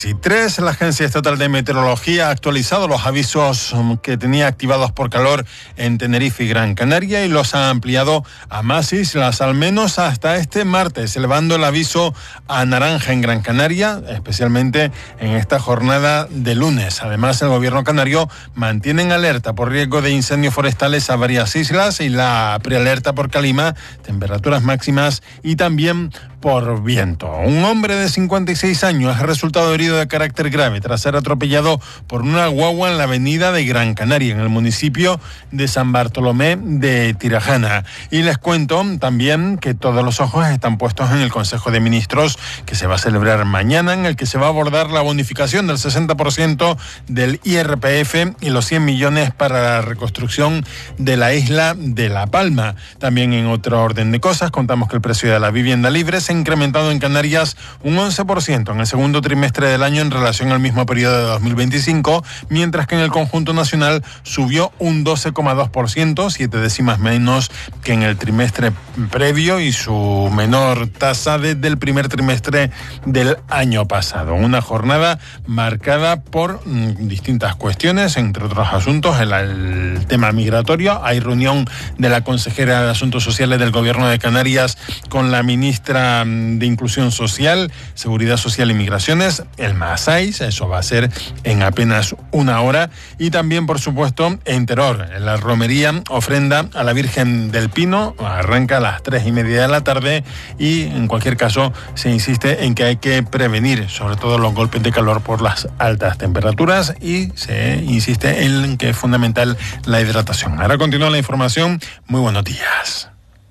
Y 3, la Agencia Estatal de Meteorología ha actualizado los avisos que tenía activados por calor en Tenerife y Gran Canaria y los ha ampliado a más islas, al menos hasta este martes, elevando el aviso a naranja en Gran Canaria, especialmente en esta jornada de lunes. Además, el gobierno canario mantiene en alerta por riesgo de incendios forestales a varias islas y la prealerta por calima, temperaturas máximas y también por viento. Un hombre de 56 años ha resultado herido de carácter grave tras ser atropellado por una guagua en la avenida de Gran Canaria, en el municipio de San Bartolomé de Tirajana. Y les cuento también que todos los ojos están puestos en el Consejo de Ministros que se va a celebrar mañana, en el que se va a abordar la bonificación del 60% del IRPF y los 100 millones para la reconstrucción de la isla de La Palma. También en otro orden de cosas, contamos que el precio de la vivienda libre se ha incrementado en Canarias un 11% en el segundo trimestre del año en relación al mismo periodo de 2025, mientras que en el conjunto nacional subió un 12,2%, 7 décimas menos que en el trimestre previo y su menor tasa desde el primer trimestre del año pasado. Una jornada marcada por distintas cuestiones, entre otros asuntos, el tema migratorio. Hay reunión de la consejera de Asuntos Sociales del Gobierno de Canarias con la ministra de Inclusión Social, Seguridad Social y Migraciones, el MASAIS, eso va a ser en apenas una hora. Y también, por supuesto, en Teror, en la romería, ofrenda a la Virgen del Pino, arranca a las 3:30 de la tarde y, en cualquier caso, se insiste en que hay que prevenir, sobre todo los golpes de calor por las altas temperaturas, y se insiste en que es fundamental la hidratación. Ahora continúa la información. Muy buenos días.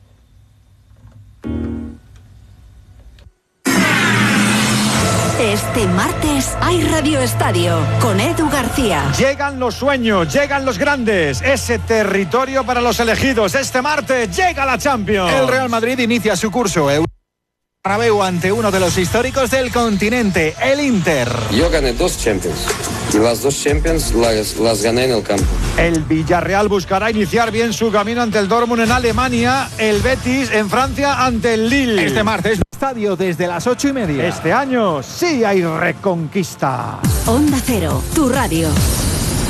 Este martes hay Radio Estadio con Edu García. Llegan los sueños, llegan los grandes, ese territorio para los elegidos. Este martes llega la Champions. El Real Madrid inicia su curso Bernabéu ante uno de los históricos del continente, el Inter. Yo gané 2 Champions y las 2 Champions las gané en el campo. El Villarreal buscará iniciar bien su camino ante el Dortmund en Alemania, el Betis en Francia ante el Lille. Este martes, estadio desde las 8:30. Este año sí hay reconquista. Onda Cero, tu radio.